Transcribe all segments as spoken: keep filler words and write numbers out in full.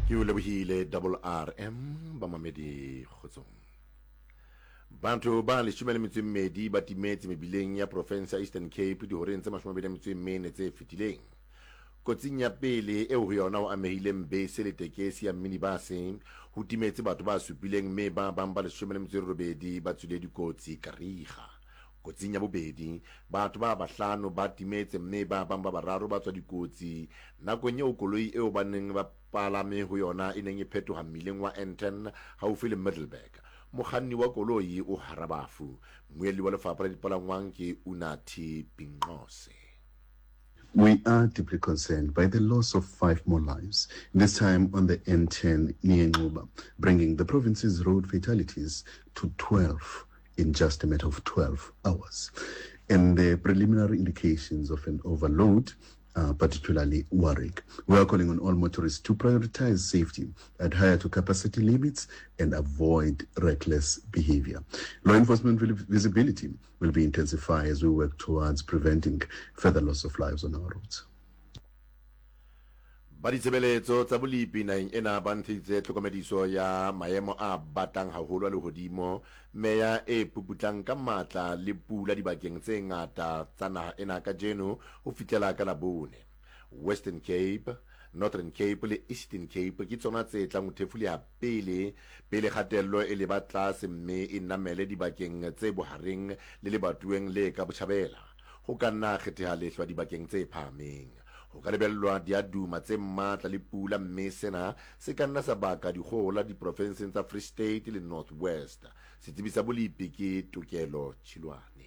ke o lebohile double R M ba mamedi kgotsong. Bantu ba leshome le metso e mmedi ba timetse mebileng ya province ya Eastern Cape dihoreng tse mashome a mabedi a metso e mene tse fetileng. Kotsing ya pele eo ho yona o amehileng bese le tekesi ya minibus ho timetse batho ba supileng mme ba bang ba leshome le metso e robedi ba tswile dikotsi Kariga. Kotsing ya bobedi batho ba bahlano ba timetse mme ba bang ba bararo ba tswa dikotsi nakong eo koloi eo ba neng ba palame ho yona e neng e phethoha mmileng wa N ten haufi le Middelburg. Mokganni wa koloi o harabafu. Moeli wa lefapha la dipalangwang ke Unathi Pinqose. We are deeply concerned by the loss of five more lives, this time on the N ten near Nquba, bringing the province's road fatalities to twelve in just a matter of twelve hours. And the preliminary indications of an overload are particularly worrying. We are calling on all motorists to prioritize safety, adhere to capacity limits, and avoid reckless behavior. Law enforcement visibility will be intensified as we work towards preventing further loss of lives on our roads. Ba ditshebeletso tsa bolipi naheng ena ba ntshitse tlhokomediso ya maemo a batang haholo a lehodimo meya e puputlang ka matla le pula dibakeng tse ngata tsa naha ena ka jeno ho fihlela ka Labone. Western Cape, Northern Cape le Eastern Cape ke tsona tse tlang ho thefuleha pele pele kgatello e le ba tlase mme e namele dibakeng tse bohareng le lebatueng le ka Botjhabela. Ho ka nna kgetheha lehlwa dibakeng tse phahameng. Ho ka lebellwa diaduma tse matla le pula mme sena se ka nna sa baka dikgohola diprofenseng tsa Free State le North West. Setsebi sa bolipi ke Tokelo Chilwane.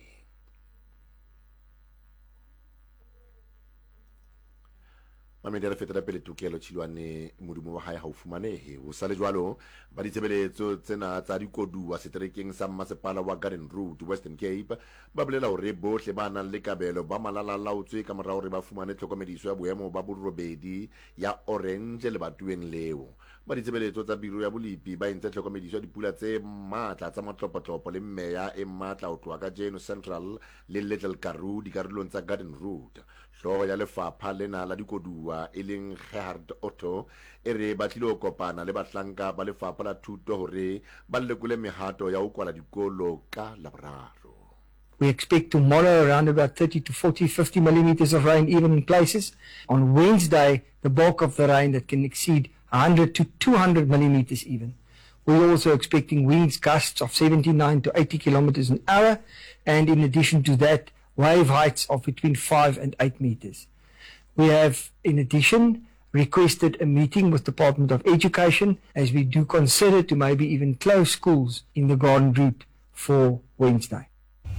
Mamedi a re fetela pele Tokelo Chilwane modumo wa hae ha o fumanehe. Ho sa le jwalo ba ditshebeletso tsena tsa dikoduwa seterekeng sa masepala wa Garden Road Western Cape ba bolela hore bohle ba nang le kabelo ba malalalaotswe ka morao hore ba fumane tlhokomediso ya boemo ba borobedi ya orange le batueng leo. Ba ditshebeletso tsa biro ya bolipi ba entse tlhokomediso ya dipula tse matla tsa matlopotlopo le meya e matla ho tloha ka Jeno Central le Little Karoo dikarolong tsa Garden Road. Hlooho ya lefapha lena la dikoduwa e leng Gerhard Otto e re ba tlile ho kopana le bahlanka ba lefapha la thuto hore ba lekole mehato ya ho kwala dikolo ka Laboraro. We expect tomorrow around about thirty to forty, fifty millimeters of rain even in places. On Wednesday, the bulk of the rain that can exceed one hundred to two hundred millimeters even. We're also expecting winds gusts of seventy-nine to eighty kilometers an hour, and in addition to that, wave heights of between five and eight meters. We have, in addition, requested a meeting with the Department of Education as we do consider to maybe even close schools in the Garden Route for Wednesday.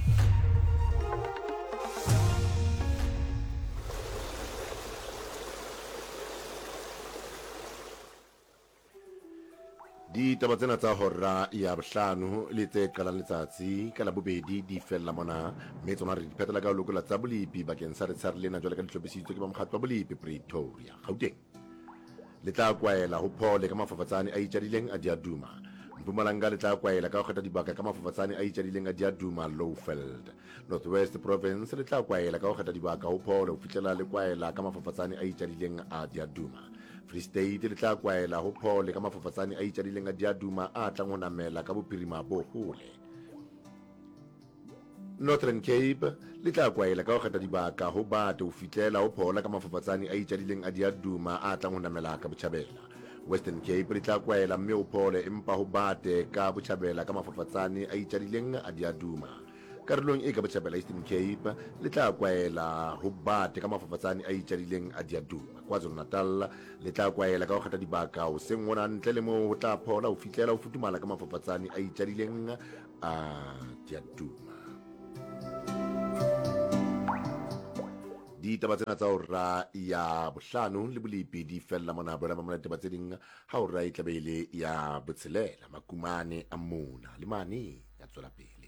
Di taba tsena tsa hora ya bohlano le tse qalang letsatsi ka Labobedi di fella mona mme tsona re di phetela ka lokola tsa bolipi bakeng sa re tshare lena jwale ka dihlophisitswe ke ba mokgatlo wa bolipi Pretoria Gauteng. Le tla kwaela ho phole ka mafafatsane a itjadileng a diaduma. Mpumalanga le tla kwaela ka ho kgetha dibaka ka mafafatsane a itjadileng a diaduma Lowveld. North West Province le tla kwaela ka ho kgetha dibaka ho phole ho fihlela le kwaela ka mafafatsane a itjadileng a diaduma. Free State le tla kwaela ho phole ka mafafatsane a itjadileng a diaduma a tlang ho namela ka bophirima bo hole. Northern Cape le tla kwaela ka ho kgetha dibaka ho bate ho fihlela ho phola ka mafafatsane a itjadileng a diaduma a tlang ho namela ka Botjhabela. Western Cape le tla kwaela mme ho phole empa ho bate ka Botjhabela ka mafafatsane a itjadileng a diaduma. Karolong e ka Botjhabela Eastern Cape le tla kwaela ho bate ka mafafatsane a itjadileng a diaduma. KwaZulu-Natal le tla kwaela ka ho kgetha dibaka ho seng mona ntle le moo ho tla phola ho fihlela ho futumala ka mafafatsane a itjadileng a diaduma. Di taba tsena tsa hora ya bohlano le bolipi di fella mona bola mamela taba tse ding ha hora e tlabele ya botshelela makumane a mona le mane ya tswela pele.